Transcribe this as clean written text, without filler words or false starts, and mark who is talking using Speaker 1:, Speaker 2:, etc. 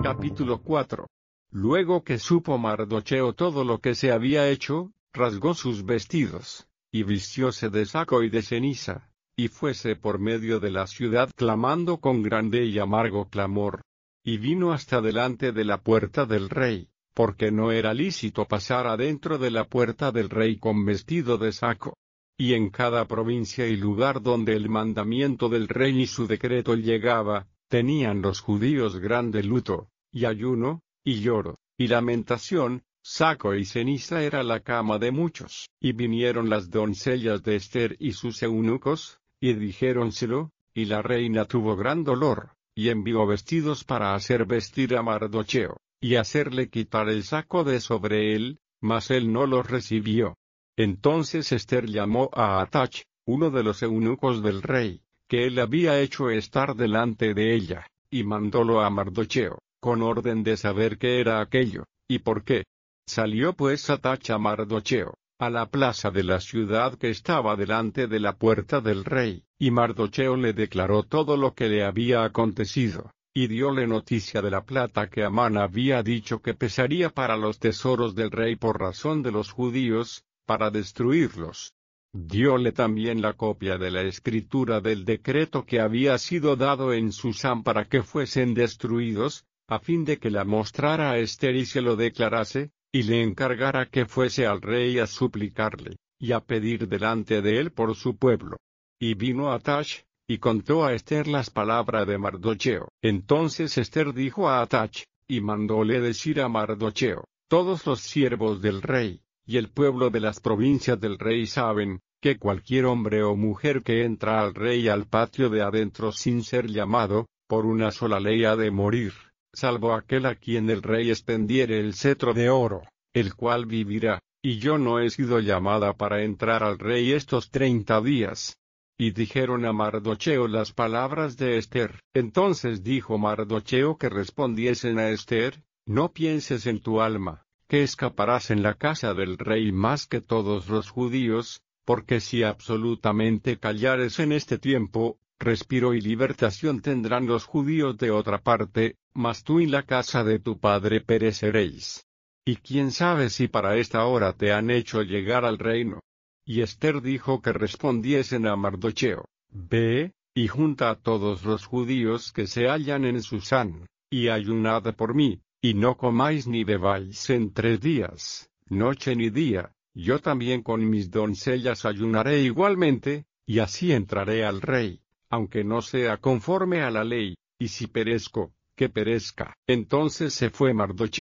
Speaker 1: Capítulo 4. Luego que supo Mardocheo todo lo que se había hecho, rasgó sus vestidos, y vistióse de saco y de ceniza, y fuese por medio de la ciudad clamando con grande y amargo clamor. Y vino hasta delante de la puerta del rey, porque no era lícito pasar adentro de la puerta del rey con vestido de saco. Y en cada provincia y lugar donde el mandamiento del rey y su decreto llegaba, tenían los judíos grande luto, y ayuno, y lloro, y lamentación, saco y ceniza era la cama de muchos. Y vinieron las doncellas de Ester y sus eunucos, y dijéronselo, y la reina tuvo gran dolor, y envió vestidos para hacer vestir a Mardocheo, y hacerle quitar el saco de sobre él, mas él no los recibió. Entonces Ester llamó a Atach, uno de los eunucos del rey, que él había hecho estar delante de ella, y mandólo a Mardocheo, con orden de saber qué era aquello, y por qué. Salió pues Atach a Mardocheo, a la plaza de la ciudad que estaba delante de la puerta del rey, y Mardocheo le declaró todo lo que le había acontecido, y dióle noticia de la plata que Amán había dicho que pesaría para los tesoros del rey por razón de los judíos, para destruirlos. Dióle también la copia de la escritura del decreto que había sido dado en Susán para que fuesen destruidos, a fin de que la mostrara a Ester y se lo declarase, y le encargara que fuese al rey a suplicarle, y a pedir delante de él por su pueblo. Y vino Atach, y contó a Ester las palabras de Mardocheo. Entonces Ester dijo a Atach, y mandóle decir a Mardocheo: todos los siervos del rey, y el pueblo de las provincias del rey saben, que cualquier hombre o mujer que entra al rey al patio de adentro sin ser llamado, por una sola ley ha de morir, salvo aquel a quien el rey extendiere el cetro de oro, el cual vivirá, y yo no he sido llamada para entrar al rey estos 30 días. Y dijeron a Mardocheo las palabras de Ester. Entonces dijo Mardocheo que respondiesen a Ester: no pienses en tu alma, que escaparás en la casa del rey más que todos los judíos, porque si absolutamente callares en este tiempo, respiro y libertación tendrán los judíos de otra parte, mas tú y la casa de tu padre pereceréis. Y quién sabe si para esta hora te han hecho llegar al reino. Y Ester dijo que respondiesen a Mardocheo: ve, y junta a todos los judíos que se hallan en Susán, y ayunad por mí, y no comáis ni bebáis en 3 días, noche ni día. Yo también con mis doncellas ayunaré igualmente, y así entraré al rey, aunque no sea conforme a la ley, y si perezco, que perezca. Entonces se fue Mardocheo